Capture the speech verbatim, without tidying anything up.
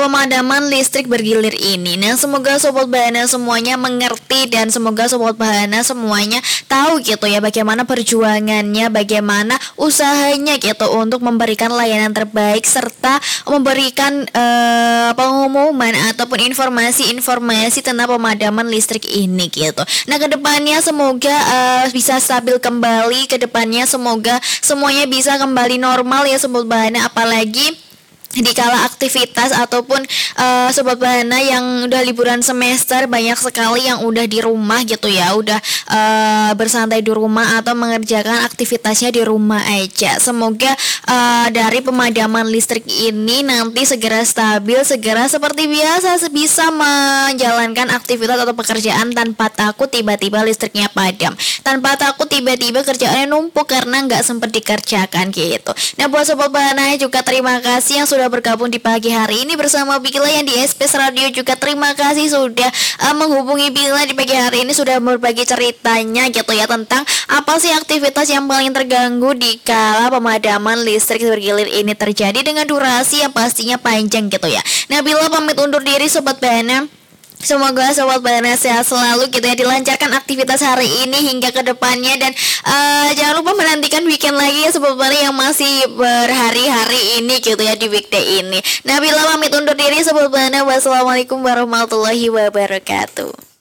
pemadaman listrik bergilir ini. Nah, semoga Sobat Bahana semuanya mengerti dan semoga Sobat Bahana semuanya tahu gitu ya bagaimana perjuangannya, bagaimana usahanya gitu untuk memberikan layanan terbaik serta memberikan uh, pengumuman ataupun informasi-informasi tentang pemadaman listrik ini gitu. Nah, kedepannya semoga uh, bisa stabil kembali, kedepannya semoga semuanya bisa kembali normal ya Sobat Bahana, apalagi di kala aktivitas ataupun uh, Sobat Bahana yang udah liburan semester, banyak sekali yang udah di rumah gitu ya, udah uh, bersantai di rumah atau mengerjakan aktivitasnya di rumah aja. Semoga uh, dari pemadaman listrik ini nanti segera stabil, segera seperti biasa bisa menjalankan aktivitas atau pekerjaan tanpa takut tiba-tiba listriknya padam, tanpa takut tiba-tiba kerjaannya numpuk karena nggak sempat dikerjakan gitu. Nah, buat Sobat Bahana juga terima kasih yang sudah bergabung di pagi hari ini bersama Bila yang di S P S Radio, juga terima kasih sudah uh, menghubungi Bila di pagi hari ini, sudah berbagi ceritanya gitu ya tentang apa sih aktivitas yang paling terganggu di kala pemadaman listrik bergilir ini terjadi dengan durasi yang pastinya panjang gitu ya. Nah, Bila pamit undur diri Sobat Bahana. Semoga Sobat Bahana sehat selalu gitu ya, dilancarkan aktivitas hari ini hingga ke depannya, dan uh, jangan lupa menantikan weekend lagi ya Sobat Bahana yang masih berhari-hari ini gitu ya, di weekday ini. Nah, Bila pamit undur diri Sobat Bahana, wassalamualaikum warahmatullahi wabarakatuh.